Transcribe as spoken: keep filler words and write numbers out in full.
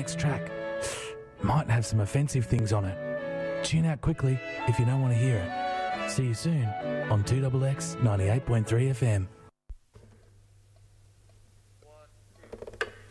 next track might have some offensive things on it. Tune out quickly if you don't want to hear it. See you soon on two X X ninety-eight point three F M.